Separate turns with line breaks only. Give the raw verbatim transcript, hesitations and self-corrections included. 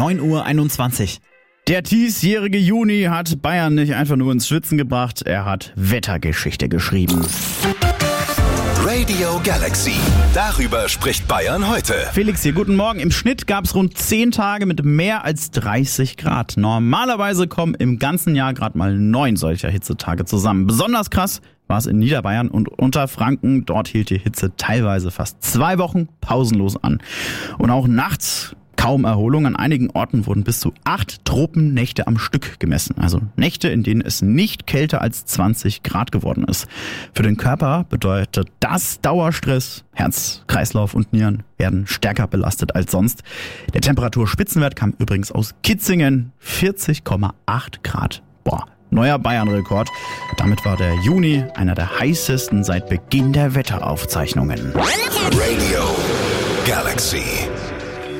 neun Uhr einundzwanzig. Der diesjährige Juni hat Bayern nicht einfach nur ins Schwitzen gebracht, er hat Wettergeschichte geschrieben.
Radio Galaxy. Darüber spricht Bayern heute.
Felix hier, guten Morgen. Im Schnitt gab es rund zehn Tage mit mehr als dreißig Grad. Normalerweise kommen im ganzen Jahr gerade mal neun solcher Hitzetage zusammen. Besonders krass war es in Niederbayern und Unterfranken. Dort hielt die Hitze teilweise fast zwei Wochen pausenlos an. Und auch nachts kaum Erholung. An einigen Orten wurden bis zu acht Tropennächte am Stück gemessen. Also Nächte, in denen es nicht kälter als zwanzig Grad geworden ist. Für den Körper bedeutet das Dauerstress. Herz, Kreislauf und Nieren werden stärker belastet als sonst. Der Temperaturspitzenwert kam übrigens aus Kitzingen. vierzig Komma acht Grad. Boah, neuer Bayern-Rekord. Damit war der Juni einer der heißesten seit Beginn der Wetteraufzeichnungen.
Radio Galaxy.